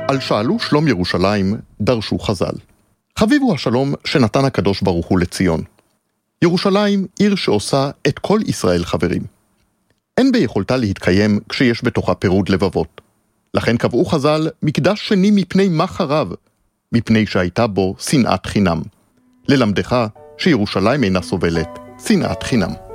על שאלו שלום ירושלים דרשו חז"ל. חביב הוא השלום שנתן הקדוש ברוך הוא לציון. ירושלים עיר שעושה את כל ישראל חברים. אין ביכולתה להתקיים כשיש בתוכה פירוד לבבות. לכן קבעו חז"ל מקדש שני מפני מה חרב, מפני שהייתה בו שנאת חינם. ללמדך שירושלים אינה סובלת שנאת חינם.